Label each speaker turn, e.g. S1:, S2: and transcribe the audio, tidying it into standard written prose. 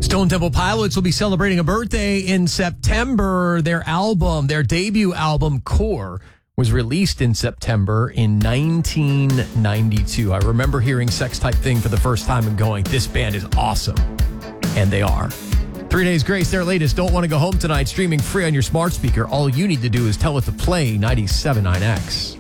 S1: Stone Temple Pilots will be celebrating a birthday in September. Their debut album, Core, was released in September in 1992. I remember hearing Sex Type Thing for the first time and going, this band is awesome. And they are. 3 Days Grace, their latest Don't Want to Go Home Tonight, streaming free on your smart speaker. All you need to do is tell it to play 97.9X.